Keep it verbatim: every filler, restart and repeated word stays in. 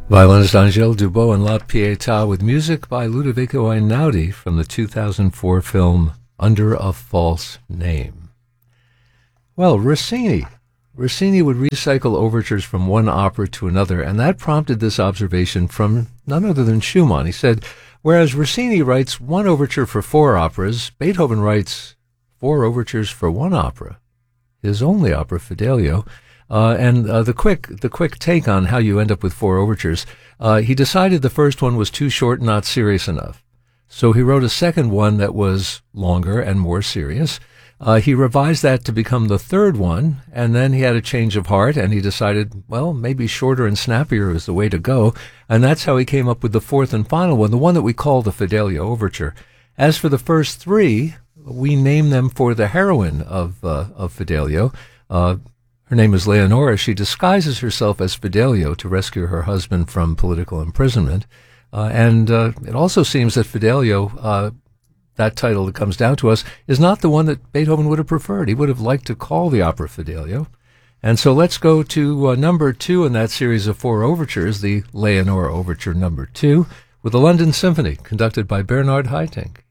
Violinist Angèle Dubos and La Pietà with music by Ludovico Einaudi from the two thousand four film Under a False Name. Well, Rossini. Rossini would recycle overtures from one opera to another, and that prompted this observation from none other than Schumann. He said, whereas Rossini writes one overture for four operas, Beethoven writes four overtures for one opera, his only opera, Fidelio. Uh, and uh, the quick the quick take on how you end up with four overtures, uh, he decided the first one was too short and not serious enough. So he wrote a second one that was longer and more serious. Uh, he revised that to become the third one, and then he had a change of heart, and he decided, well, maybe shorter and snappier is the way to go. And that's how he came up with the fourth and final one, the one that we call the Fidelio Overture. As for the first three, we name them for the heroine of, uh, of Fidelio. Uh, Her name is Leonora. She disguises herself as Fidelio to rescue her husband from political imprisonment. Uh, and uh, it also seems that Fidelio, uh, that title that comes down to us, is not the one that Beethoven would have preferred. He would have liked to call the opera Fidelio. And so let's go to uh, number two in that series of four overtures, the Leonora Overture number two, with the London Symphony, conducted by Bernard Haitink.